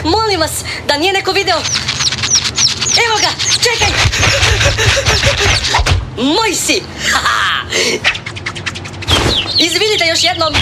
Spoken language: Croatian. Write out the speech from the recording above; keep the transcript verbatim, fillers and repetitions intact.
Molim vas, da nije neko video. Evo ga, čekaj. Moj si.